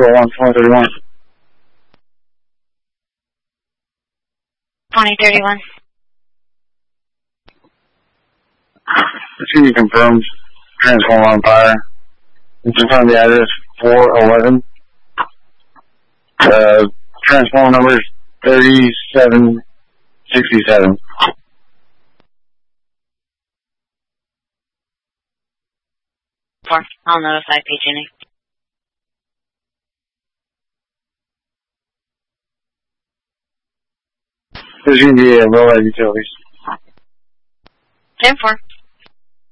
201, 2031. 2031. Can you confirm transformer on fire? And confirm the address 411. Transformer number is 3767. I'll notify PG&E. There's going to be a low-light utilities. 10-4.